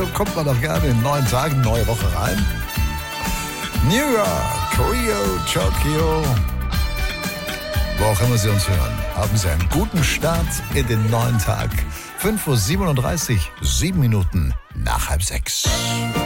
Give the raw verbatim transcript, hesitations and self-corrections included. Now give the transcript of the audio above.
So kommt man doch gerne in neun Tagen, neue Woche rein. New York, Rio, Tokio. Wo auch immer Sie uns hören, haben Sie einen guten Start in den neuen Tag. fünf Uhr siebenunddreißig, sieben Minuten nach halb sechs.